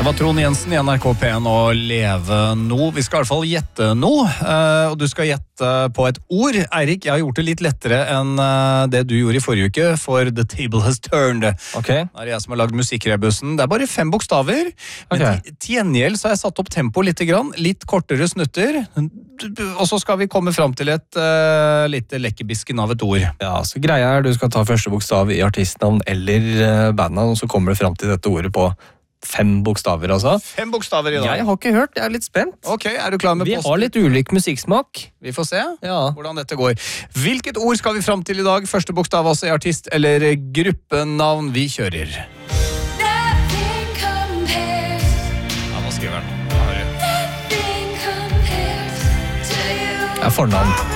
var Trond Jensen i NRK P1 og Leve nå. Vi skal i hvert fall gjette noe, og du skal gjette på et ord. Eirik, jeg har gjort det litt lettere enn det du gjorde i forrige uke, for The Table Has Turned. Ok. Det er jeg som har lagd musikkrebussen. Det er bare 5 bokstaver, men til gjengjeld så har jeg satt opp tempo litt kortere snutter, og så skal vi komme fram til et lite lekkerbisken av et ord. Ja, så greia er du skal ta første bokstav i artistnavn eller bandnavn, og så kommer du fram til dette ordet på 5 bokstaver, altså. 5 bokstaver i dag. Jeg har ikke hørt, jeg er litt spent. Ok, er du klar med Vi posten? har litt ulik musikksmak. Vi får se hvordan dette går. Hvilket ord skal vi fram til i dag? Første bokstav altså i artist eller gruppenavn. Vi kjører. Hva skriver den? Det er fornavn.